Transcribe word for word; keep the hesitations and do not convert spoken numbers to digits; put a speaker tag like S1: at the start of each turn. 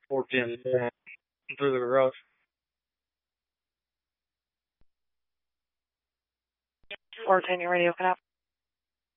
S1: four ten through the garage.
S2: four ten, your radio can out.